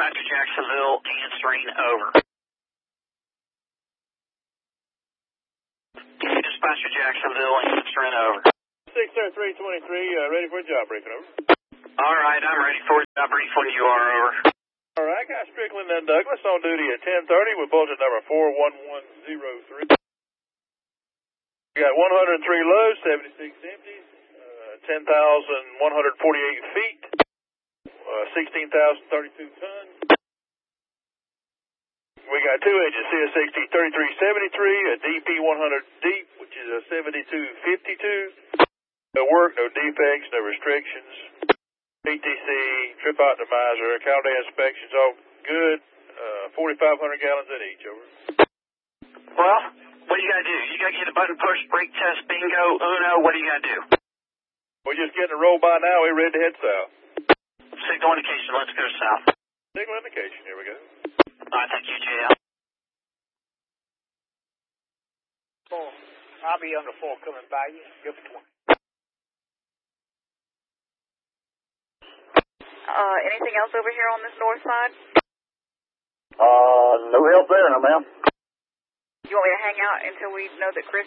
Dispatcher Jacksonville, answering over. Dispatcher Jacksonville, answering over. 60323, ready for a job briefing, over. All right, I'm ready for a job brief when you are, over. All right, got Strickland and Douglas on duty at 10:30 with bulletin number 41103. We got 103 loads, 76 empties, 10,148 feet, 16,032 tons. We got 2 engines, CSXT 3373, a DP 100 deep, which is a 7252. No work, no defects, no restrictions. PTC, trip optimizer, calendar inspections, all good. 4,500 gallons in each, over. Well, what do you got to do? You got to get a button push, brake test, bingo, uno. What do you got to do? We're just getting a roll by now. We're ready to head south. Signal indication, let's go south. Signal indication, here we go. All right, thank you, JL. I'll be on the 4 coming by you. Go for 20. Anything else over here on this north side? No help there, no ma'am. You want me to hang out until we know that Chris